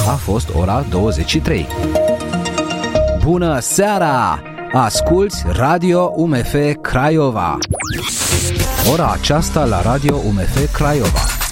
a fost ora 23. Bună seara! Asculți Radio UMF Craiova. Ora aceasta la Radio UMF Craiova